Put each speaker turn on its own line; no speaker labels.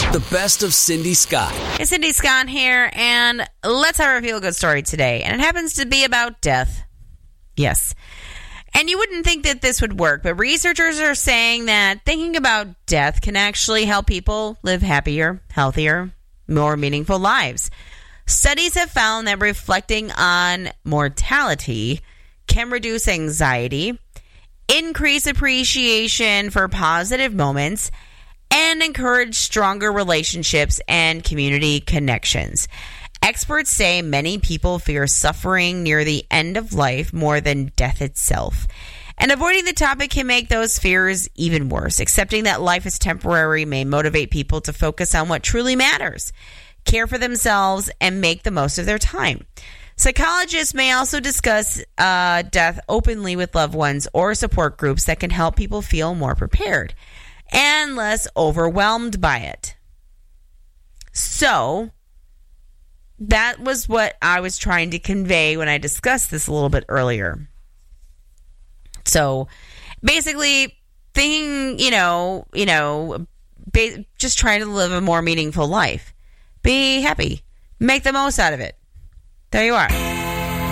The best of Cindy Scott.
It's Cindy Scott here, and let's have a feel-good story today. And it happens to be about death. Yes. And you wouldn't think that this would work, but researchers are saying that thinking about death can actually help people live happier, healthier, more meaningful lives. Studies have found that reflecting on mortality can reduce anxiety, increase appreciation for positive moments, and encourage stronger relationships and community connections. Experts say many people fear suffering near the end of life more than death itself. And avoiding the topic can make those fears even worse. Accepting that life is temporary may motivate people to focus on what truly matters, care for themselves, and make the most of their time. Psychologists may also discuss death openly with loved ones or support groups that can help people feel more prepared and less overwhelmed by it. So, that was what I was trying to convey when I discussed this a little bit earlier. So, basically, thinking, just trying to live a more meaningful life. Be happy. Make the most out of it. There you are.